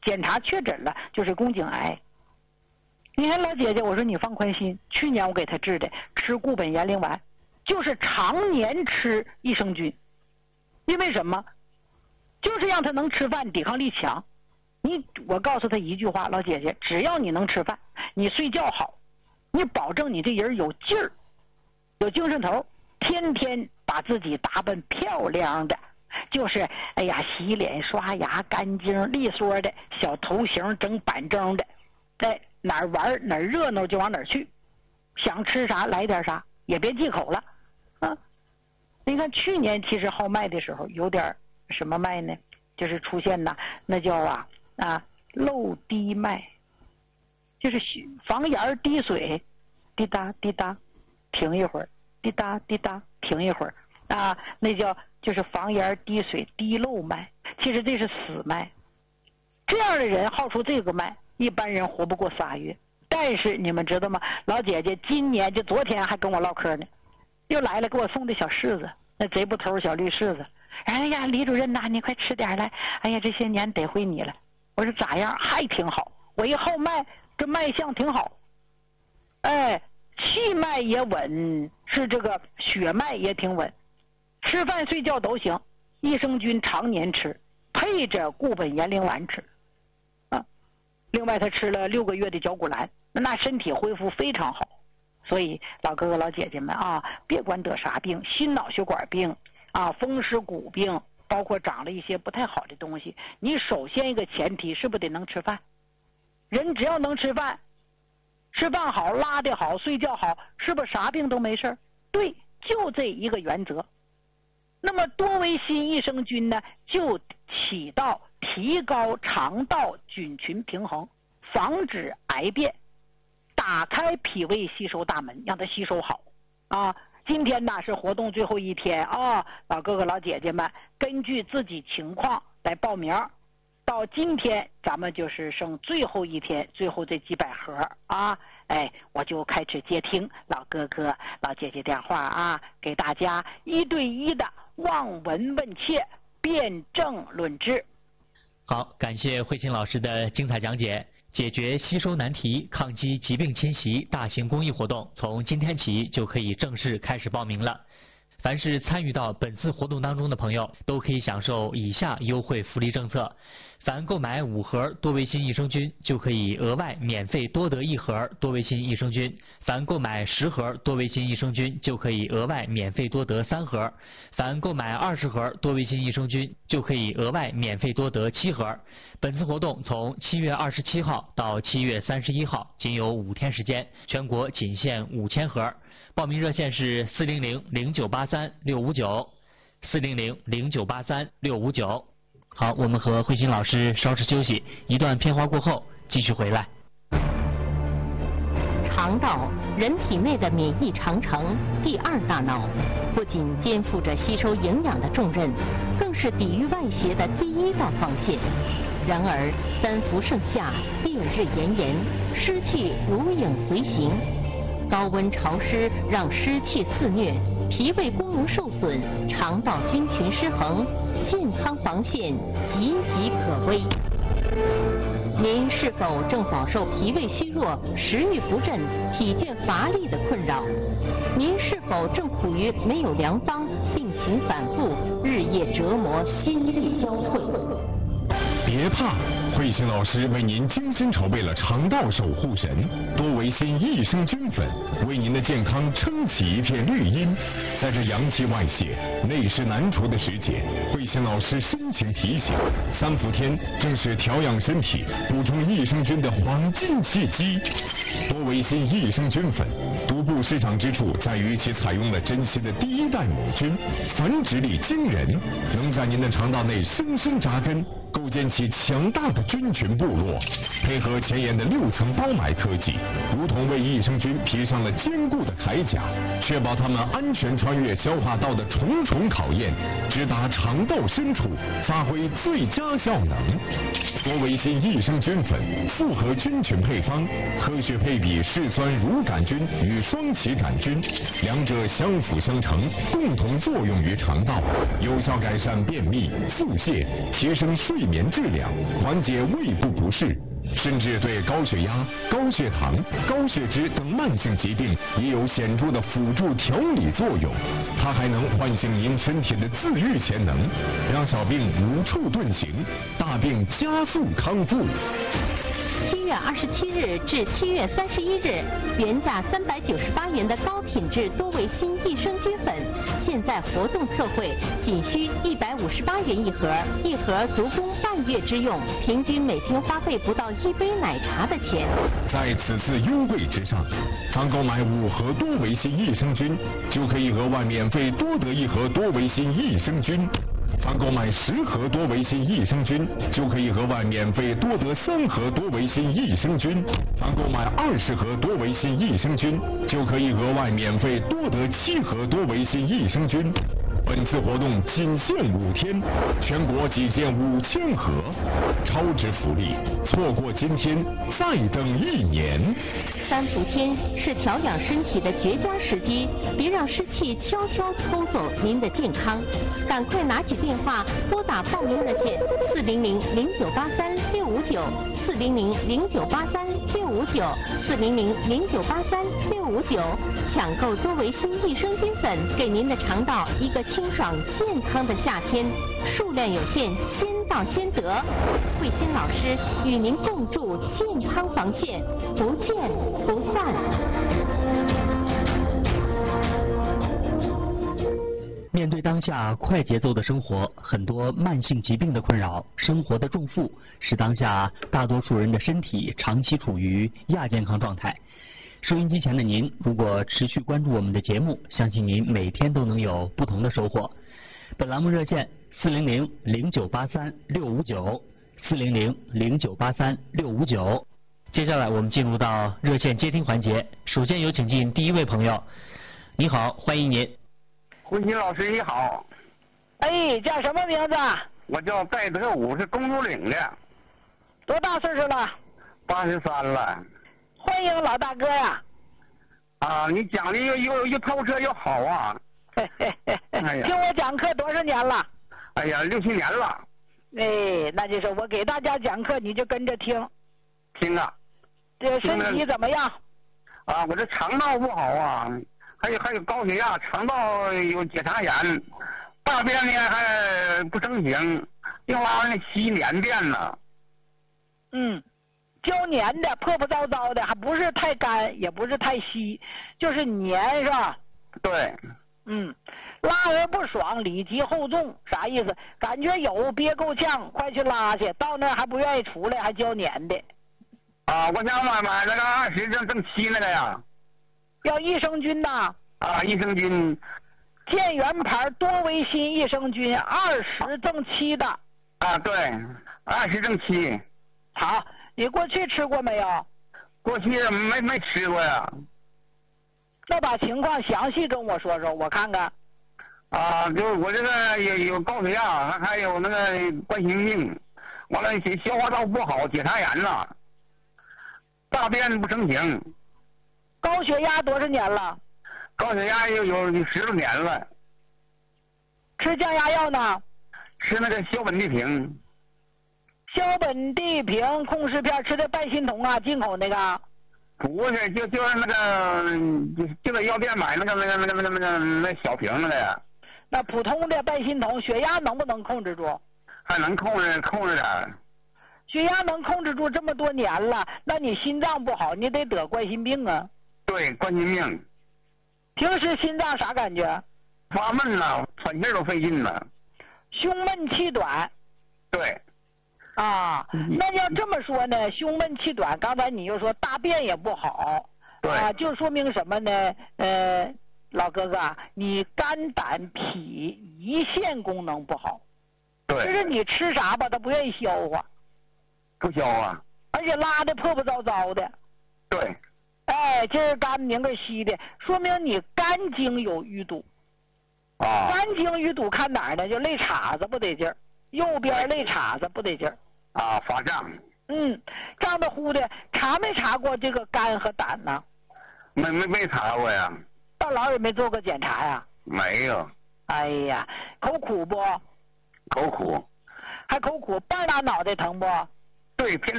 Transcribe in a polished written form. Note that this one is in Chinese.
检查确诊了就是宫颈癌。你看老姐姐，我说你放宽心，去年我给她治的，吃固本延龄丸，就是常年吃益生菌，因为什么？就是让她能吃饭，抵抗力强。我告诉她一句话，老姐姐，只要你能吃饭，你睡觉好，你保证你这人有劲儿，有精神头，天天把自己打扮漂亮的，就是哎呀，洗脸刷牙干净利索的，小头型整板正的，哎，哪儿玩哪儿热闹就往哪儿去，想吃啥来点啥，也别忌口了啊。你看去年其实号脉的时候有点什么脉呢？就是出现那叫漏滴脉，就是房檐滴水，滴答滴答停一会儿，滴答滴答停一会儿啊，那叫就是房檐滴水滴漏脉，其实这是死脉。这样的人号出这个脉，一般人活不过3月。但是你们知道吗？老姐姐今年就昨天还跟我唠嗑呢，又来了给我送的小柿子，那贼不头小绿柿子。哎呀，李主任呐，你快吃点来！哎呀，这些年得亏你了。我说咋样？还挺好。我一号脉，这脉象挺好。哎，气脉也稳，是这个血脉也挺稳，吃饭睡觉都行。益生菌常年吃，配着固本延龄丸吃。啊，另外他吃了6个月的绞骨兰，那身体恢复非常好。所以老哥哥老姐姐们啊，别管得啥病，心脑血管病啊，风湿骨病，包括长了一些不太好的东西，你首先一个前提是不是得能吃饭？人只要能吃饭，吃饭好，拉得好，睡觉好，是不是啥病都没事？对，就这一个原则。那么多维新益生菌呢，就起到提高肠道菌群平衡，防止癌变，打开脾胃吸收大门，让它吸收好啊。今天呢是活动最后一天啊，老哥哥老姐姐们根据自己情况来报名。到今天咱们就是剩最后一天，最后这几百盒啊，哎，我就开始接听老哥哥老姐姐电话啊，给大家1对1的望闻问切，辩证论治。 好，感谢慧清老师的精彩讲解。解决吸收难题、抗击疾病侵袭大型公益活动，从今天起就可以正式开始报名了。凡是参与到本次活动当中的朋友，都可以享受以下优惠福利政策：凡购买5盒多维新益生菌，就可以额外免费多得1盒多维新益生菌；凡购买10盒多维新益生菌，就可以额外免费多得3盒；凡购买20盒多维新益生菌，就可以额外免费多得7盒。本次活动从7月27号到7月31号，仅有5天时间，全国仅限5000盒。报名热线是400-0983-659，400-0983-659。好，我们和慧清老师稍事休息，一段片花过后继续回来。 肠道，人体内的免疫长城，第2大脑，不仅肩负着吸收营养的重任，更是抵御外邪的第1道防线。然而3伏盛夏，烈日炎炎，湿气如影随形，高温潮湿让湿气肆虐，脾胃功能受损，肠道菌群失衡，健康防线岌岌可危。您是否正饱受脾胃虚弱、食欲不振、体倦乏力的困扰？您是否正处于没有良方、病情反复、日夜折磨、心力交瘁？ 别怕，慧清老师为您精心筹备了肠道守护神多维新益生菌粉，为您的健康撑起一片绿荫。在这阳气外泄、内湿难除的时节，慧清老师深情提醒：3伏天正是调养身体、补充益生菌的黄金契机。多维新益生菌粉独步市场之处在于其采用了珍稀的第1代母菌，繁殖力惊人，能在您的肠道内深深扎根，构建起强大的菌群部落，配合前沿的6层包埋科技，如同为益生菌披上了坚固的铠甲，确保它们安全穿越消化道的重重考验，直达肠道深处，发挥最佳效能。多维新益生菌粉复合菌群配方，科学配比嗜酸乳杆菌与双歧杆菌，两者相辅相成，共同作用于肠道，有效改善便秘、腹泻，提升睡眠质量，缓解解胃部不适，甚至对高血压、高血糖、高血脂等慢性疾病也有显著的辅助调理作用。它还能唤醒您身体的自愈潜能，让小病无处遁形，大病加速康复。 7月27日至7月31日，原价398元的高品质多维新益生菌粉，现在活动特惠，仅需158元一盒，一盒足供半月之用，平均每天花费不到1杯奶茶的钱。 在此次优惠之上，凡购买5盒多维新益生菌，就可以额外免费多得1盒多维新益生菌。凡购买10盒多维新益生菌，就可以额外免费多得3盒多维新益生菌；凡购买20盒多维新益生菌，就可以额外免费多得7盒多维新益生菌。本次活动仅限5天，全国仅限5000盒，超值福利，错过今天再等1年。 三伏天是调养身体的绝佳时机，别让湿气悄悄偷走您的健康。赶快拿起电话拨打报名热线400-0983-659，400-0983-659，400-0983-659，抢购多维新益生菌粉，给您的肠道一个清爽健康的夏天。数量有限，先到先得。慧心老师与您共筑健康防线，不见不散。 面对当下快节奏的生活，很多慢性疾病的困扰，生活的重负，使当下大多数人的身体长期处于亚健康状态。收音机前的您，如果持续关注我们的节目，相信您每天都能有不同的收获。本栏目热线400-0983-659，400-0983-659。接下来我们进入到热线接听环节，首先有请进第一位朋友。你好，欢迎您。 慧心老师你好。 哎，叫什么名字？ 我叫戴德武，是公主岭的。 多大岁数了 ？83了。 欢迎老大哥呀！ 啊，你讲的又透彻又好啊！ 嘿嘿嘿嘿， 哎呀， 听我讲课多少年了？ 哎呀，6、7年了。 哎，那就是我给大家讲课，你就跟着听。 听啊。 这身体怎么样？ 啊，我这肠道不好啊，还有高血压，肠道有结肠炎，大便呢还不成形，又拉那稀黏便呢。 嗯。胶黏的，破破糟糟的，还不是太干，也不是太稀，就是黏，是吧？ 对。 嗯，拉而不爽，里急后重，啥意思？感觉有憋够呛，快去拉去，到那儿还不愿意出来，还胶黏的。 啊，我想买那个20正7那个呀。 要益生菌呐？ 啊，益生菌。 健元牌多维新益生菌20正7的。 啊，对，20正7。 好。你过去吃过没有？ 过去没吃过呀。 那把情况详细跟我说说，我看看。 啊，就是我这个有高血压，还有那个冠心病，完了消化道不好，结肠炎了，大便不成形。 高血压多少年了？ 高血压有10多年了。 吃降压药呢？ 吃那个硝苯地平。 硝苯地平控制片吃的半心酮啊，进口那个？ 不是，就是那个就在药店买那小瓶那个呀。 那普通的半心酮，血压能不能控制住？ 还能控制点。 血压能控制住这么多年了，那你心脏不好，你得得冠心病啊。 对，冠心病。 平时心脏啥感觉？ 发闷了，喘气都费劲了。 胸闷气短。 对。 啊，那要这么说呢，胸闷气短，刚才你又说大便也不好， 对啊，就说明什么呢？老哥哥，你肝胆脾胰腺功能不好， 对， 就是你吃啥吧，它不愿意消化， 不消化， 而且拉的破破糟糟的， 对， 哎，今儿干明个稀的，说明你肝经有淤堵， 啊， 肝经淤堵看哪儿呢？就肋叉子不得劲儿。右边肋叉子不得劲儿啊，发胀。 胀得乎的，查没查过这个肝和胆呢？ 没查过呀。 大佬也没做过检查呀？ 没有。 哎呀，口苦不？ 口苦。 还口苦，半拉脑袋疼不？ 对，偏